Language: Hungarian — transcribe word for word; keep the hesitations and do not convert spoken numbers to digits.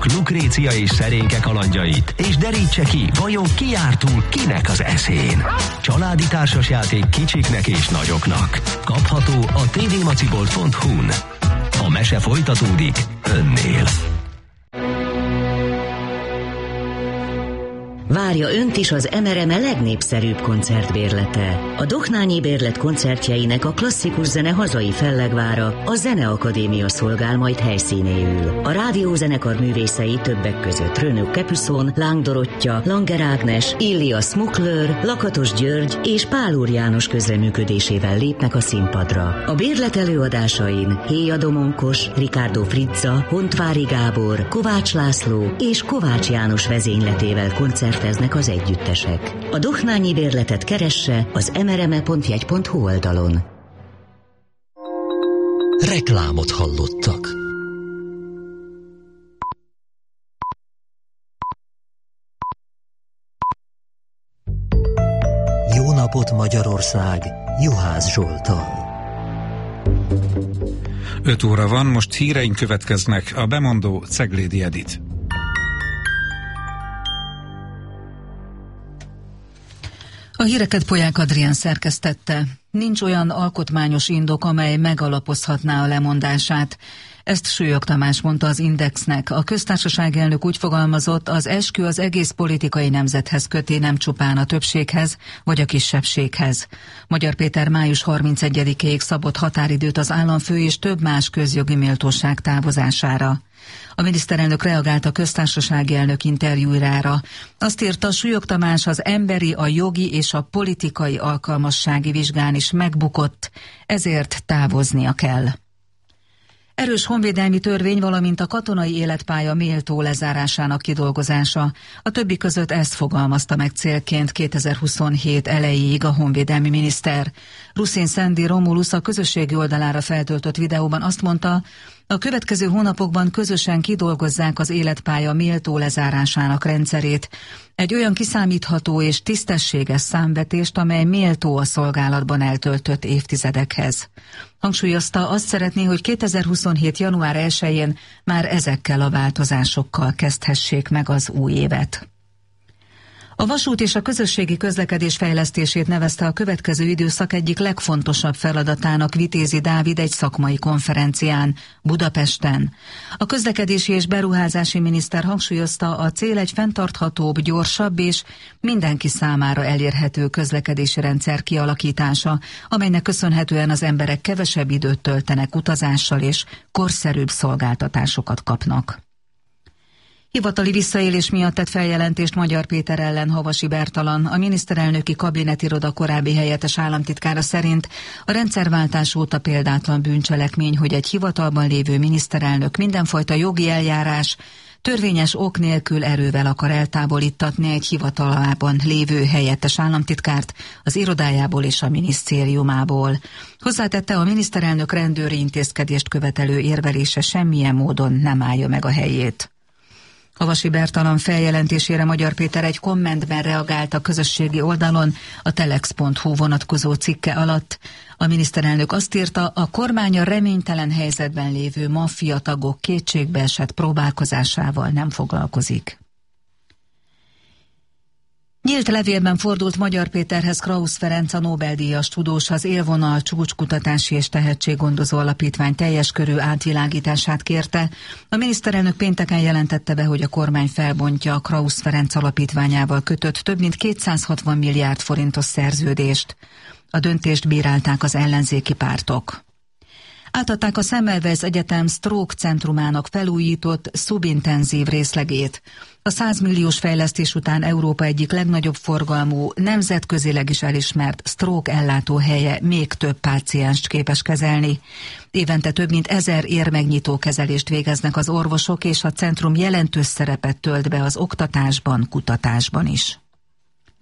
Lukrécia és Szerénke kalandjait, és derítse ki, vajon ki jár túl kinek az eszén. Családi társasjáték kicsiknek és nagyoknak. Kapható a tvmacibolt pont hu-n. A mese folytatódik önnél. Várja önt is az em er em e legnépszerűbb koncertbérlete. A Dohnányi Bérlet koncertjeinek a klasszikus zene hazai fellegvára, a Zeneakadémia szolgál majd helyszínéül. A rádiózenekar művészei többek között Renaud Capuçon, Láng Dorottya, Langer Ágnes, Ilya Smukler, Lakatos György és Pál Úr János közreműködésével lépnek a színpadra. A bérlet előadásain Héja Domonkos, Ricardo Frizza, Hontvári Gábor, Kovács László és Kovács János vezényletével koncert teznek az együttesek. A Dohnányi Bérletet keresse az mrme pont jegy pont hu oldalon. Reklámot hallottak. Jó napot Magyarország, Juhász Zsolttal. öt óra van, most híreink következnek, a bemondó Ceglédi Edit. A híreket Polyák Adrián szerkesztette. Nincs olyan alkotmányos indok, amely megalapozhatná a lemondását. Ezt Súlyog Tamás mondta az Indexnek. A köztársaság elnök úgy fogalmazott, az eskü az egész politikai nemzethez köti, nem csupán a többséghez vagy a kisebbséghez. Magyar Péter május harmincegyedikéig szabott határidőt az államfő és több más közjogi méltóság távozására. A miniszterelnök reagált a köztársasági elnök interjújára. Azt írta, Súlyog Tamás az emberi, a jogi és a politikai alkalmassági vizsgán is megbukott, ezért távoznia kell. Erős honvédelmi törvény, valamint a katonai életpálya méltó lezárásának kidolgozása. A többi között ezt fogalmazta meg célként kétezer-huszonhét elejéig a honvédelmi miniszter. Ruszin Szendi Romulusz a közösségi oldalára feltöltött videóban azt mondta, a következő hónapokban közösen kidolgozzák az életpálya méltó lezárásának rendszerét. Egy olyan kiszámítható és tisztességes számvetést, amely méltó a szolgálatban eltöltött évtizedekhez. Hangsúlyozta, azt szeretné, hogy kétezer-huszonhét január elsején már ezekkel a változásokkal kezdhessék meg az új évet. A vasút és a közösségi közlekedés fejlesztését nevezte a következő időszak egyik legfontosabb feladatának Vitézi Dávid egy szakmai konferencián Budapesten. A közlekedési és beruházási miniszter hangsúlyozta, a cél egy fenntarthatóbb, gyorsabb és mindenki számára elérhető közlekedési rendszer kialakítása, amelynek köszönhetően az emberek kevesebb időt töltenek utazással és korszerűbb szolgáltatásokat kapnak. Hivatali visszaélés miatt tett feljelentést Magyar Péter ellen Havasi Bertalan. A miniszterelnöki kabinetiroda korábbi helyettes államtitkára szerint a rendszerváltás óta példátlan bűncselekmény, hogy egy hivatalban lévő miniszterelnök mindenfajta jogi eljárás, törvényes ok nélkül erővel akar eltávolítatni egy hivatalában lévő helyettes államtitkárt az irodájából és a minisztériumából. Hozzátette, a miniszterelnök rendőri intézkedést követelő érvelése semmilyen módon nem állja meg a helyét. Havasi Bertalan feljelentésére Magyar Péter egy kommentben reagált a közösségi oldalon a telex pont hu vonatkozó cikke alatt. A miniszterelnök azt írta, a kormány a reménytelen helyzetben lévő maffia tagok kétségbeesett próbálkozásával nem foglalkozik. Nyílt levélben fordult Magyar Péterhez Krausz Ferenc, a Nobel-díjas tudós, az Élvonal Csúcskutatási és Tehetséggondozó Alapítvány teljes körű átvilágítását kérte. A miniszterelnök pénteken jelentette be, hogy a kormány felbontja a Krausz Ferenc alapítványával kötött több mint kétszázhatvan milliárd forintos szerződést. A döntést bírálták az ellenzéki pártok. Átadták a Semmelweis Egyetem Stroke Centrumának felújított szubintenzív részlegét. A száz milliós fejlesztés után Európa egyik legnagyobb forgalmú, nemzetközileg is elismert stroke ellátóhelye még több pácienst képes kezelni. Évente több mint ezer érmegnyitó kezelést végeznek az orvosok, és a centrum jelentős szerepet tölt be az oktatásban, kutatásban is.